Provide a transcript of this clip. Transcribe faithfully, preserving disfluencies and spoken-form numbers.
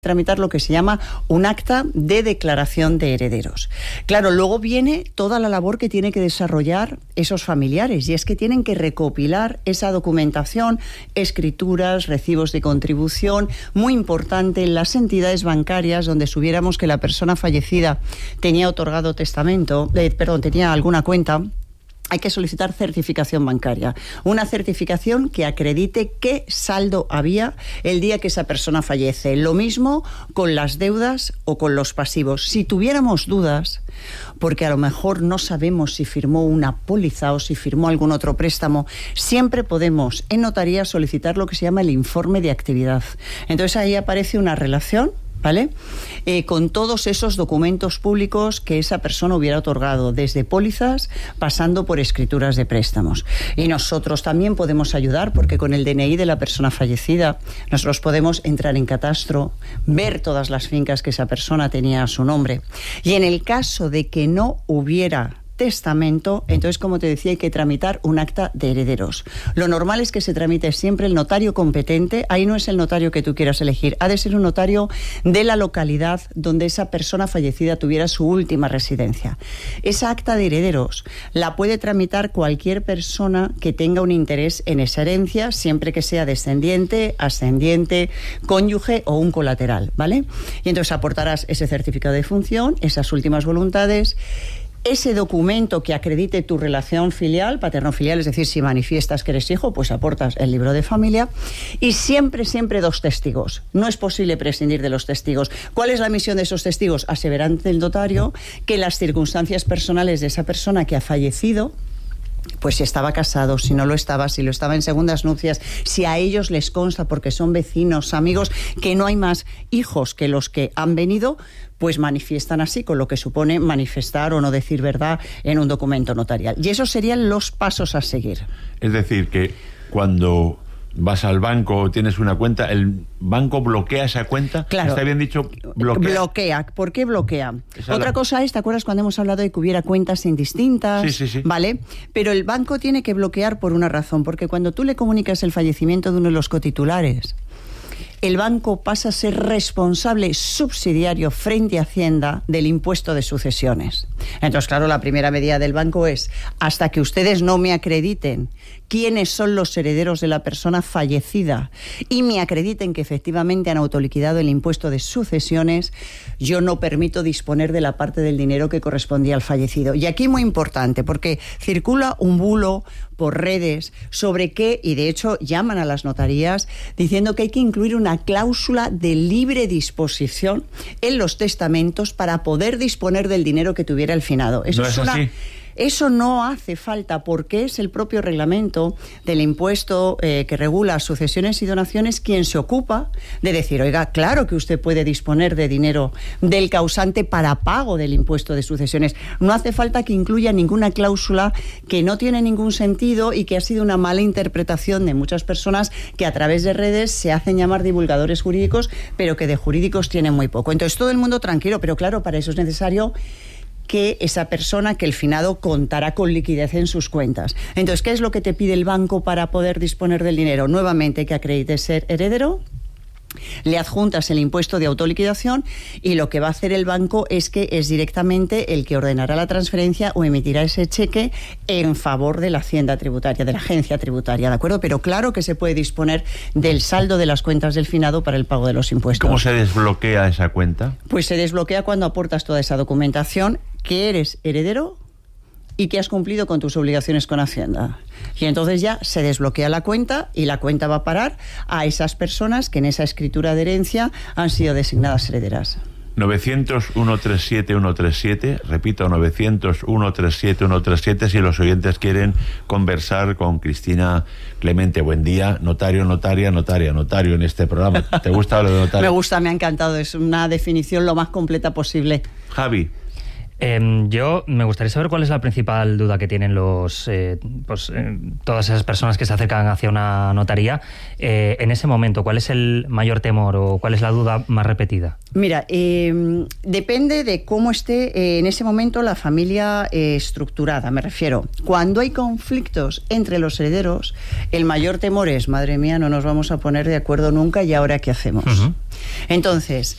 tramitar lo que se llama un acta de declaración de herederos. Claro, luego viene toda la labor que tiene que desarrollar esos familiares, y es que tienen que recopilar esa documentación, escrituras, recibos de contribución, muy importante en las entidades bancarias donde supiéramos que la persona fallecida tenía otorgado testamento, eh, perdón, tenía alguna cuenta. Hay que solicitar certificación bancaria, una certificación que acredite qué saldo había el día que esa persona fallece. Lo mismo con las deudas o con los pasivos. Si tuviéramos dudas, porque a lo mejor no sabemos si firmó una póliza o si firmó algún otro préstamo, siempre podemos en notaría solicitar lo que se llama el informe de actividad. Entonces ahí aparece una relación, ¿vale? Eh, con todos esos documentos públicos que esa persona hubiera otorgado, desde pólizas, pasando por escrituras de préstamos. Y nosotros también podemos ayudar, porque con el D N I de la persona fallecida, nosotros podemos entrar en catastro, ver todas las fincas que esa persona tenía a su nombre. Y en el caso de que no hubiera testamento, entonces, como te decía, hay que tramitar un acta de herederos. Lo normal es que se tramite siempre el notario competente. Ahí no es el notario que tú quieras elegir, ha de ser un notario de la localidad donde esa persona fallecida tuviera su última residencia. Esa acta de herederos la puede tramitar cualquier persona que tenga un interés en esa herencia, siempre que sea descendiente, ascendiente, cónyuge o un colateral, ¿vale? Y entonces aportarás ese certificado de función, esas últimas voluntades, ese documento que acredite tu relación filial, paterno-filial, es decir, si manifiestas que eres hijo, pues aportas el libro de familia, y siempre, siempre dos testigos. No es posible prescindir de los testigos. ¿Cuál es la misión de esos testigos? Aseverar ante el notario que las circunstancias personales de esa persona que ha fallecido, pues si estaba casado, si no lo estaba, si lo estaba en segundas nupcias, si a ellos les consta, porque son vecinos, amigos, que no hay más hijos que los que han venido, pues manifiestan así, con lo que supone manifestar o no decir verdad en un documento notarial. Y esos serían los pasos a seguir. Es decir, que cuando vas al banco o tienes una cuenta, ¿el banco bloquea esa cuenta? Claro. ¿Está bien dicho? Bloquea. Bloquea. ¿Por qué bloquea? Esa Otra la... cosa es, ¿te acuerdas cuando hemos hablado de que hubiera cuentas indistintas? Sí, sí, sí. ¿Vale? Pero el banco tiene que bloquear por una razón, porque cuando tú le comunicas el fallecimiento de uno de los cotitulares, el banco pasa a ser responsable subsidiario frente a Hacienda del impuesto de sucesiones. Entonces, claro, la primera medida del banco es, hasta que ustedes no me acrediten quiénes son los herederos de la persona fallecida y me acrediten que efectivamente han autoliquidado el impuesto de sucesiones, yo no permito disponer de la parte del dinero que correspondía al fallecido. Y aquí muy importante, porque circula un bulo por redes sobre qué, y de hecho llaman a las notarías diciendo que hay que incluir una cláusula de libre disposición en los testamentos para poder disponer del dinero que tuviera el finado. Eso ¿No es, es una... así? Eso no hace falta, porque es el propio reglamento del impuesto eh, que regula sucesiones y donaciones quien se ocupa de decir, oiga, claro que usted puede disponer de dinero del causante para pago del impuesto de sucesiones. No hace falta que incluya ninguna cláusula que no tiene ningún sentido y que ha sido una mala interpretación de muchas personas que a través de redes se hacen llamar divulgadores jurídicos, pero que de jurídicos tienen muy poco. Entonces, todo el mundo tranquilo, pero claro, para eso es necesario que esa persona, que el finado, contará con liquidez en sus cuentas. Entonces, ¿qué es lo que te pide el banco para poder disponer del dinero? Nuevamente, que acredites ser heredero, le adjuntas el impuesto de autoliquidación, y lo que va a hacer el banco es que es directamente el que ordenará la transferencia o emitirá ese cheque en favor de la Hacienda tributaria, de la agencia tributaria, ¿de acuerdo? Pero claro que se puede disponer del saldo de las cuentas del finado para el pago de los impuestos. ¿Cómo se desbloquea esa cuenta? Pues se desbloquea cuando aportas toda esa documentación, que eres heredero y que has cumplido con tus obligaciones con Hacienda. Y entonces ya se desbloquea la cuenta, y la cuenta va a parar a esas personas que en esa escritura de herencia han sido designadas herederas. novecientos, ciento treinta y siete, ciento treinta y siete, repito, novecientos, ciento treinta y siete, ciento treinta y siete, si los oyentes quieren conversar con Cristina Clemente. Buen día, notario, notaria, notaria, notario en este programa. ¿Te gusta lo de notario? Me gusta, me ha encantado, es una definición lo más completa posible. Javi. Eh, yo me gustaría saber cuál es la principal duda que tienen los eh, pues, eh, todas esas personas que se acercan hacia una notaría eh, en ese momento. ¿Cuál es el mayor temor o cuál es la duda más repetida? Mira, eh, depende de cómo esté eh, en ese momento la familia eh, estructurada, me refiero. Cuando hay conflictos entre los herederos, el mayor temor es, madre mía, no nos vamos a poner de acuerdo nunca, ¿y ahora qué hacemos? Uh-huh. Entonces,